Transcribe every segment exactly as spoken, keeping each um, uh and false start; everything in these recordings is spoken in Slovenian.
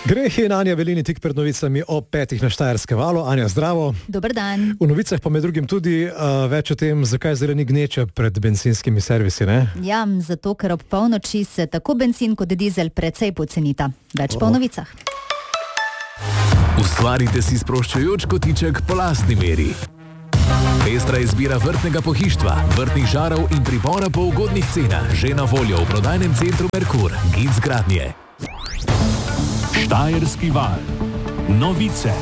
Greh in Anja Velini tik pred novicami o petih na Štajerskem valu. Anja, zdravo. Dober dan. V novicah pa med drugim tudi uh, več o tem, zakaj zdaj ni gneča pred bencinskimi servisi, ne? Ja, zato, ker ob polnoči se tako bencin kot dizel precej pocenita. Več oh. pa v novicah. Ustvarite si sproščajoč kotiček po lastni meri. Pestra izbira vrtnega pohištva, vrtnih žarov in pribora po ugodnih cenah. Že na voljo v prodajnem centru Merkur, Gic Gradnje. Štajerski val. Novice.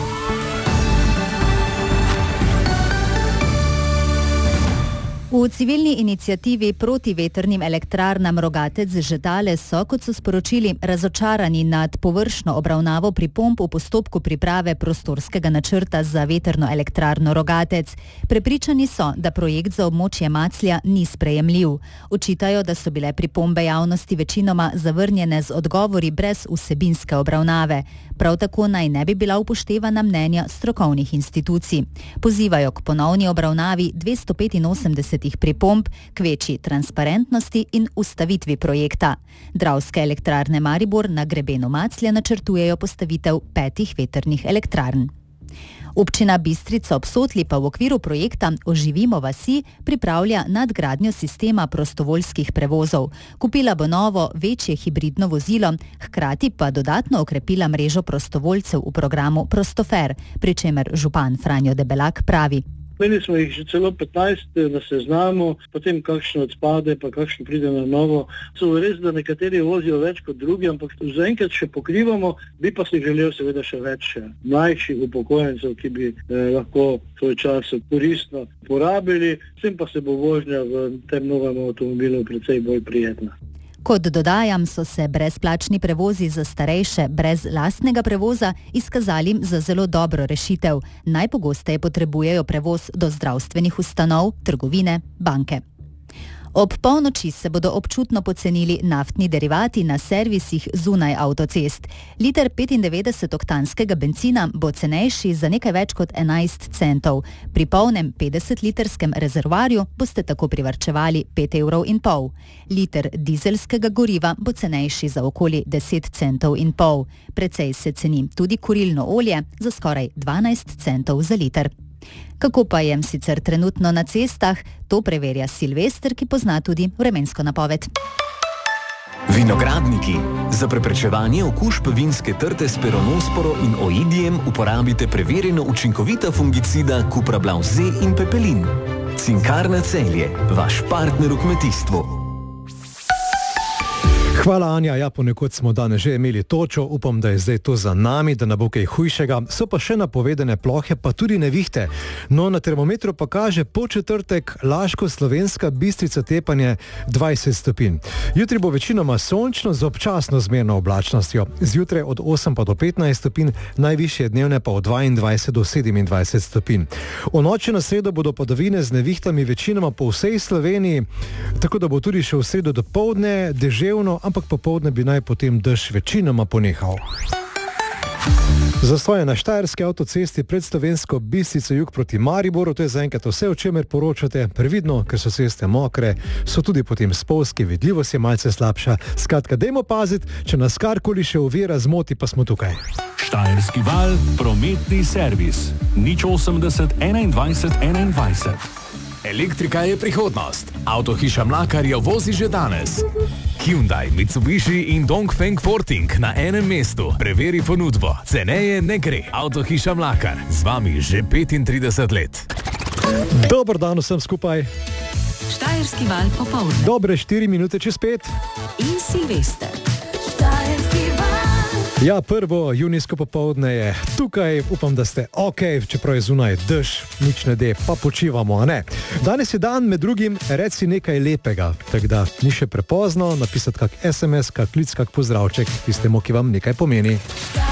V civilni iniciativi proti vetrnim elektrarnam Rogatec Žetale so, kot so sporočili, razočarani nad površno obravnavo pripomb v postopku priprave prostorskega načrta za vetrno elektrarno Rogatec. Prepričani so, da projekt za območje Maclja ni sprejemljiv. Očitajo, da so bile pripombe javnosti večinoma zavrnjene z odgovori brez vsebinske obravnave. Prav tako naj ne bi bila upoštevana mnenja strokovnih institucij. Pozivajo k ponovni obravnavi dvesto petinosemdeset pripomb, k večji transparentnosti in ustavitvi projekta. Dravske elektrarne Maribor na grebenu Maclja načrtujejo postavitev petih vetrnih elektrarn. Občina Bistrica ob Sotli pa v okviru projekta Oživimo vasi pripravlja nadgradnjo sistema prostovoljskih prevozov. Kupila bo novo, večje hibridno vozilo, hkrati pa dodatno okrepila mrežo prostovoljcev v programu Prostofer, pri čemer župan Franjo Debelak pravi. Imeli smo jih že celo petnajst na seznamu, potem kakšne odpade, pa kakšne pride na novo. So res, da nekateri vozijo več kot drugi, ampak zaenkrat še pokrivamo, bi pa si želel seveda še več mlajših upokojencev, ki bi eh, lahko svoj čas koristno porabili, s tem pa se bo vožnja v tem novem avtomobilu precej bolj prijetna. Kot dodajam, so se brezplačni prevozi za starejše brez lastnega prevoza izkazali za zelo dobro rešitev. Najpogosteje potrebujejo prevoz do zdravstvenih ustanov, trgovine, banke. Ob polnoči se bodo občutno pocenili naftni derivati na servisih zunaj avtocest. Liter petindevetdesetoktanskega bencina bo cenejši za nekaj več kot enajst centov. Pri polnem petdesetlitrskem rezervoarju boste tako privarčevali pet evrov in pol. Liter dizelskega goriva bo cenejši za okoli deset centov in pol. Precej se ceni tudi kurilno olje za skoraj dvanajst centov za liter. Kako pa je sicer trenutno na cestah, to preverja Silvester, ki pozna tudi vremensko napoved. Vinogradniki. Za preprečevanje okužb vinske trte s peronosporo in oidijem uporabite preverjeno učinkovita fungicida Cuprablau Z in Pepelin. Cinkarna Celje, vaš partner v kmetijstvu. Hvala, Anja. Ja, ponekod smo danes že imeli točo, upam, da je zdaj to za nami, da ne bo kaj hujšega. So pa še napovedane plohe, pa tudi nevihte. No, na termometru pa kaže po četrtek Laško-Slovenska Bistrica tepanje dvajset stopinj. Jutri bo večinoma sončno z občasno zmerno oblačnostjo. Zjutraj od osem pa do petnajst stopinj, najvišje dnevne pa od dvaindvajset do sedemindvajset stopinj. V noči na sredo bodo padavine z nevihtami večinoma po vsej Sloveniji, tako da bo tudi še v sredo dopoldne deževno, ampak popoldne bi naj potem dež večinoma ponehal. Zastoje na Štajerski avtocesti pred Slovensko Bistrico jug proti Mariboru, to je zaenkrat vse, o čemer poročate. Previdno, ker so ceste mokre, so tudi potem spolzke, vidljivost je malce slabša. Skratka, dajmo paziti, če nas karkoli še ovira, zmoti, pa smo tukaj. Štajerski val, prometni servis. nič osemdeset enaindvajset enaindvajset. Elektrika je prihodnost. Avtohiša Mlakar jo vozi že danes. Hyundai, Mitsubishi in Dongfeng Forting na enem mestu. Preveri ponudbo. Ceneje ne gre. Avtohiša Mlakar. Z vami že petintrideset let. Dober dan vsem skupaj. Štajerski val popoldne. Dobre štiri minute čez pet. In Silvester. Ja, prvo junijsko popoldne je tukaj, upam, da ste ok, čeprav je zunaj dež, nič ne de, pa počivamo, a ne? Danes je dan, med drugim, reci nekaj lepega, tako da ni še prepozno napisati kak es em es, kak klic, kak pozdravček tistemu, ki vam nekaj pomeni.